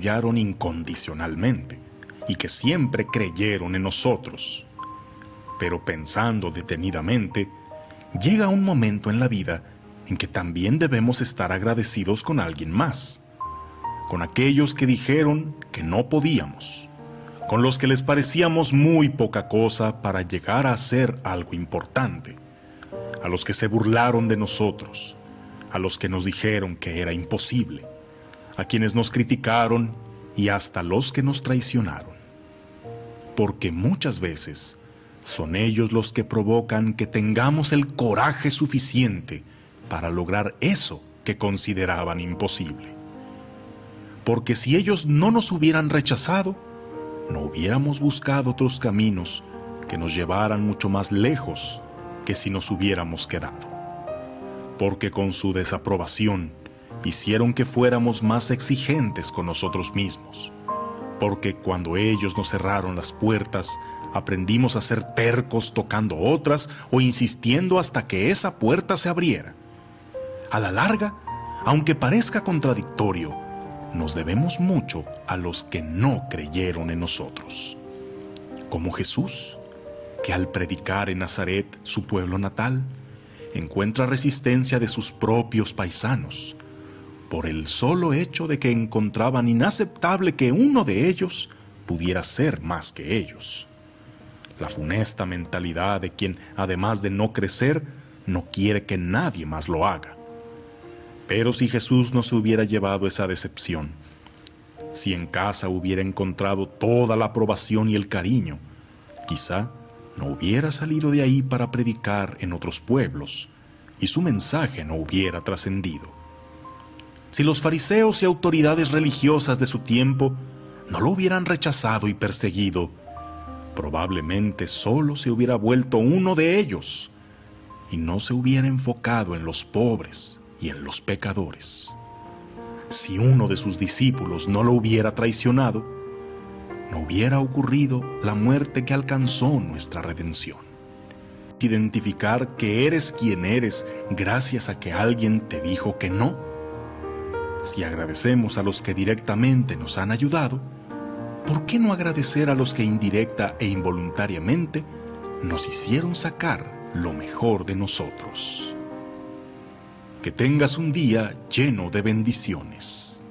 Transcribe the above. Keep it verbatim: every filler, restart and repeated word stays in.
apoyaron incondicionalmente y que siempre creyeron en nosotros. Pero pensando detenidamente, llega un momento en la vida en que también debemos estar agradecidos con alguien más, con aquellos que dijeron que no podíamos, con los que les parecíamos muy poca cosa para llegar a hacer algo importante, a los que se burlaron de nosotros, a los que nos dijeron que era imposible, a quienes nos criticaron y hasta los que nos traicionaron. Porque muchas veces son ellos los que provocan que tengamos el coraje suficiente para lograr eso que consideraban imposible. Porque si ellos no nos hubieran rechazado, no hubiéramos buscado otros caminos que nos llevaran mucho más lejos que si nos hubiéramos quedado. Porque con su desaprobación hicieron que fuéramos más exigentes con nosotros mismos. Porque cuando ellos nos cerraron las puertas, aprendimos a ser tercos tocando otras o insistiendo hasta que esa puerta se abriera. A la larga, aunque parezca contradictorio, nos debemos mucho a los que no creyeron en nosotros. Como Jesús, que al predicar en Nazaret, su pueblo natal, encuentra resistencia de sus propios paisanos, por el solo hecho de que encontraban inaceptable que uno de ellos pudiera ser más que ellos. La funesta mentalidad de quien, además de no crecer, no quiere que nadie más lo haga. Pero si Jesús no se hubiera llevado esa decepción, si en casa hubiera encontrado toda la aprobación y el cariño, quizá no hubiera salido de ahí para predicar en otros pueblos y su mensaje no hubiera trascendido. Si los fariseos y autoridades religiosas de su tiempo no lo hubieran rechazado y perseguido, probablemente solo se hubiera vuelto uno de ellos y no se hubiera enfocado en los pobres y en los pecadores. Si uno de sus discípulos no lo hubiera traicionado, no hubiera ocurrido la muerte que alcanzó nuestra redención. Identificar que eres quien eres gracias a que alguien te dijo que no. Si agradecemos a los que directamente nos han ayudado, ¿por qué no agradecer a los que indirecta e involuntariamente nos hicieron sacar lo mejor de nosotros? Que tengas un día lleno de bendiciones.